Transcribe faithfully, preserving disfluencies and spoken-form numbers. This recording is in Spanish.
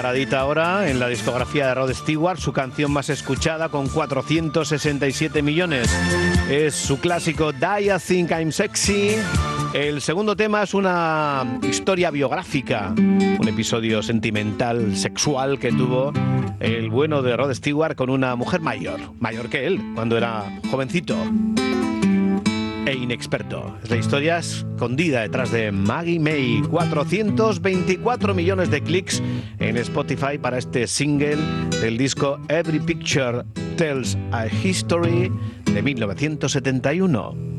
Paradita ahora en la discografía de Rod Stewart, su canción más escuchada con cuatrocientos sesenta y siete millones. Es su clásico Die I Think I'm Sexy. El segundo tema es una historia biográfica, un episodio sentimental, sexual que tuvo el bueno de Rod Stewart con una mujer mayor, mayor que él, cuando era jovencito e inexperto. Es la historia escondida detrás de Maggie May. cuatrocientos veinticuatro millones de clics en Spotify para este single del disco Every Picture Tells a History de mil novecientos setenta y uno.